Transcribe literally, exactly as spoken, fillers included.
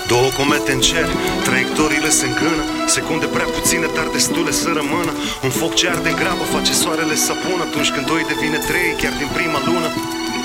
Două comete în cer, traiectoriile se încână, secunde prea puține, dar destule să rămână. Un foc ce arde în grabă face soarele să apună, atunci când doi devine trei chiar din prima lună.